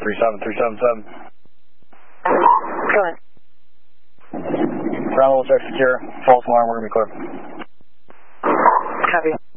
377. Go ahead. Ground level check secure. False alarm, we're going to be clear. Copy.